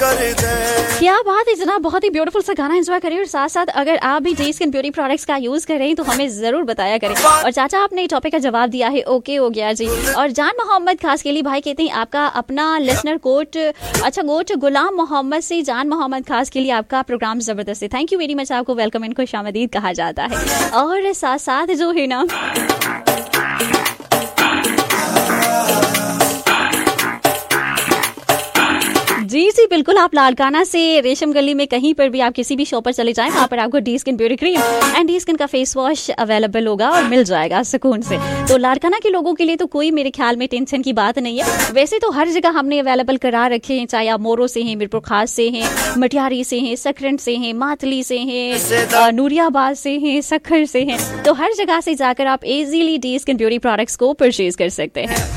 क्या बात है जनाब, बहुत ही ब्यूटीफुल सा गाना एंजॉय करें और साथ साथ अगर आप भी डे स्किन ब्यूटी प्रोडक्ट्स का यूज करें तो हमें जरूर बताया करें। और चाचा आपने टॉपिक का जवाब दिया है, ओके हो गया जी। और जान मोहम्मद खास के लिए भाई कहते हैं आपका अपना लिसनर कोट, अच्छा कोट गुलाम मोहम्मद से जान मोहम्मद खास के लिए आपका प्रोग्राम जबरदस्त है, थैंक यू वेरी मच, आपको वेलकम एंड खुशामदीद कहा जाता है। और साथ साथ जो है ना जी जी बिल्कुल, आप लाड़काना से रेशम गली में कहीं पर भी आप किसी भी शॉप पर चले जाएं, वहाँ पर आपको D skin beauty cream and D skin का फेस वॉश अवेलेबल होगा और मिल जाएगा सुकून से। तो लाड़काना के लोगों के लिए तो कोई मेरे ख्याल में टेंशन की बात नहीं है। वैसे तो हर जगह हमने अवेलेबल करा रखे हैं, चाहे आप मोरो से हैं, मीरपुर खास से हैं, मटियारी से हैं, सकरंड से हैं, मातली से हैं, नूरियाबाद से हैं, सखर से हैं, तो हर जगह से जाकर आप easily D skin beauty products को परचेज कर सकते हैं।